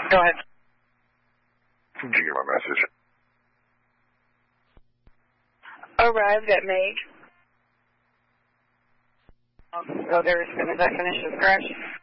Go ahead. Did you get my message? Arrived at Meg. Oh, there as soon as I finish this crash.